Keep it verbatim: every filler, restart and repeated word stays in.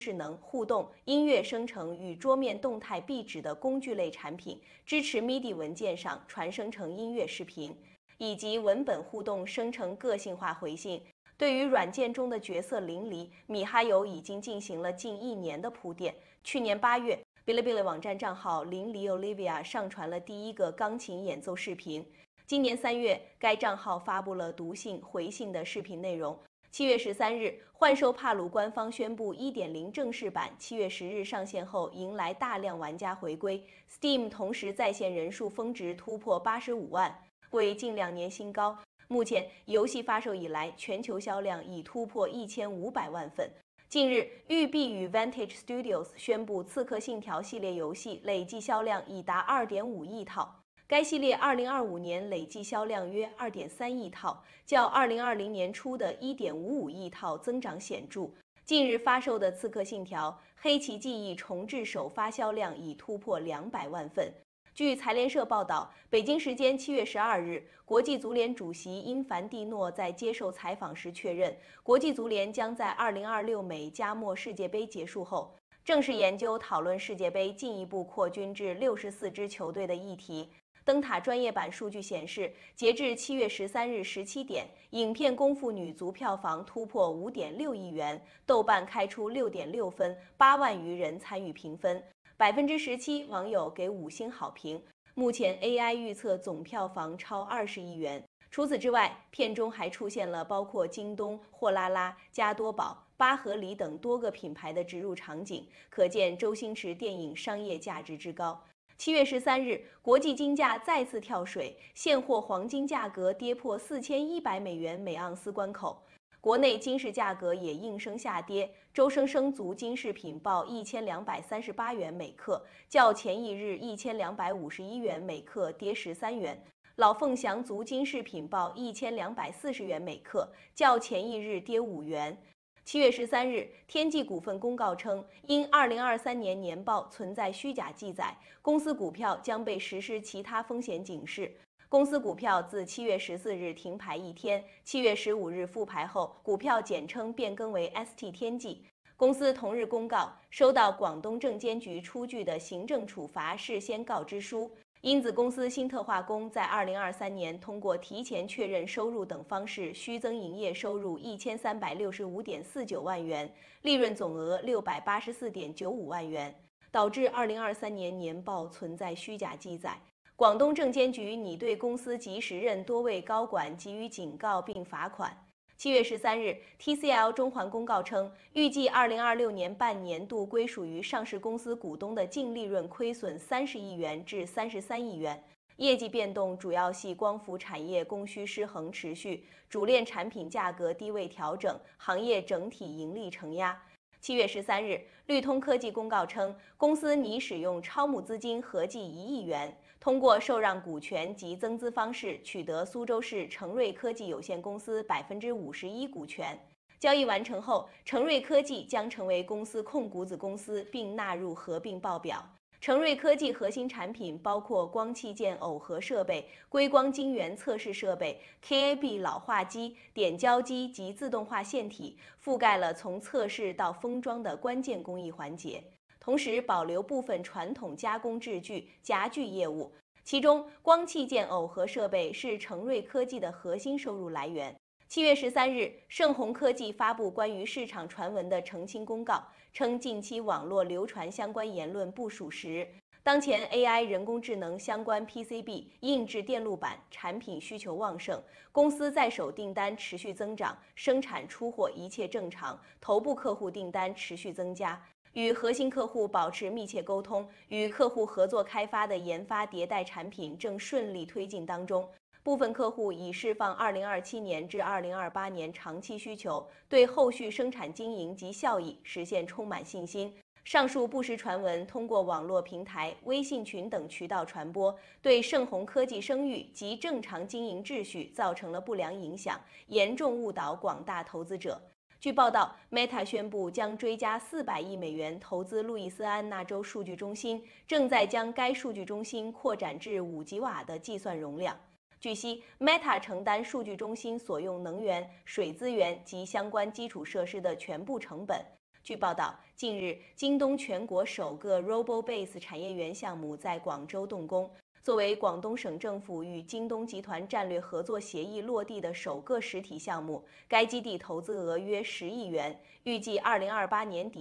智能、互动、音乐生成与桌面动态壁纸的工具类产品，支持 M I D I 文件上传生成音乐、视频，以及文本互动生成个性化回信。对于软件中的角色淋漓，米哈游已经进行了近一年的铺垫。去年八月，哔哩哔哩网站账号淋漓 Olivia 上传了第一个钢琴演奏视频。今年三月，该账号发布了读信、回信的视频内容。七月十三日，幻兽帕鲁官方宣布 一点零 正式版七月十日上线后，迎来大量玩家回归。Steam 同时在线人数峰值突破八十五万，为近两年新高。目前，游戏发售以来，全球销量已突破一千五百万份。近日，育碧与 Vantage Studios 宣布《刺客信条》系列游戏累计销量已达 二点五亿套。该系列二零二五年累计销量约 二点三亿套，较二零二零年初的 一点五五亿套增长显著。近日发售的《刺客信条：黑旗记忆》重置首发销量已突破两百万份。据财联社报道，北京时间七月十二日，国际足联主席因凡蒂诺在接受采访时确认，国际足联将在二零二六美加墨世界杯结束后，正式研究讨论世界杯进一步扩军至六十四支球队的议题。灯塔专业版数据显示，截至七月十三日十七点，影片《功夫》女足票房突破五点六亿元，豆瓣开出六点六分，八万余人参与评分，百分之十七网友给五星好评。目前 A I 预测总票房超二十亿元。除此之外，片中还出现了包括京东、货拉拉、加多宝、巴合里等多个品牌的植入场景，可见周星驰电影商业价值之高。七月十三日，国际金价再次跳水，现货黄金价格跌破四千一百美元每盎司关口。国内金饰价格也应声下跌，周生生族金饰品报一千两百三十八元每克，较前一日一千两百五十一元每克跌十三元。老凤祥族金饰品报一千两百四十元每克，较前一日跌五元。七月十三日，天际股份公告称，因二零二三年年报存在虚假记载，公司股票将被实施其他风险警示。公司股票自七月十四日停牌一天，七月十五日复牌后，股票简称变更为 S T 天际。公司同日公告，收到广东证监局出具的行政处罚事先告知书。因子公司新特化工在二零二三年通过提前确认收入等方式虚增营业收入一千三百六十五点四九万元，利润总额六百八十四点九五万元，导致二零二三年年报存在虚假记载。广东证监局拟对公司及时任多位高管给予警告并罚款。七月十三日 ，T C L 中环公告称，预计二零二六年半年度归属于上市公司股东的净利润亏损三十亿元至三十三亿元。业绩变动主要系光伏产业供需失衡持续，主链产品价格低位调整，行业整体盈利承压。七月十三日，绿通科技公告称，公司拟使用超募资金合计一亿元，通过受让股权及增资方式取得苏州市成瑞科技有限公司百分之五十一股权。交易完成后，成瑞科技将成为公司控股子公司，并纳入合并报表。成瑞科技核心产品包括光器件耦合设备、硅光晶圆测试设备、K A B 老化机、点胶机及自动化线体，覆盖了从测试到封装的关键工艺环节。同时保留部分传统加工制具、夹具业务，其中光器件耦合设备是成瑞科技的核心收入来源。七月十三日，盛虹科技发布关于市场传闻的澄清公告，称近期网络流传相关言论不属实。当前 A I 人工智能相关 P C B 硬质电路板产品需求旺盛，公司在手订单持续增长，生产出货一切正常，头部客户订单持续增加。与核心客户保持密切沟通，与客户合作开发的研发迭代产品正顺利推进当中。部分客户已释放二零二七年至二零二八年长期需求，对后续生产经营及效益实现充满信心。上述不实传闻通过网络平台、微信群等渠道传播，对盛虹科技声誉及正常经营秩序造成了不良影响，严重误导广大投资者。据报道 ，Meta 宣布将追加四百亿美元投资路易斯安那州数据中心，正在将该数据中心扩展至五吉瓦的计算容量。据悉 ，Meta 承担数据中心所用能源、水资源及相关基础设施的全部成本。 据报道，近日，京东全国首个 RoboBase 产业园项目在广州动工。作为广东省政府与京东集团战略合作协议落地的首个实体项目，该基地投资额约十亿元，预计二零二八年底